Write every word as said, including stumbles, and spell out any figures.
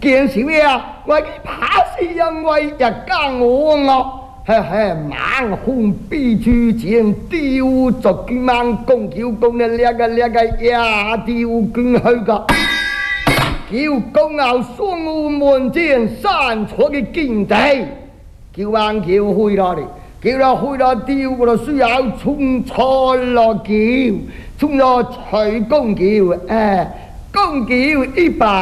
见少爷啊，我嘅怕是因为日間我惡，嘿嘿，猛紅必珠劍雕逐劍猛公叫公嘅叻嘅叻嘅也雕捐去噶，叫公牛雙戶門前山楚嘅見地，叫硬叫開啦你。叫他開了雕嗰度需要衝錯落叫，衝咗隨公叫，誒公叫一百。